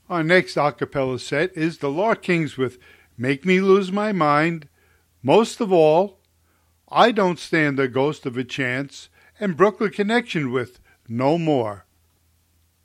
Our next a cappella set is the Law Kings with Make Me Lose My Mind, Most of All, I Don't Stand the Ghost of a Chance, and Brooklyn Connection with No More.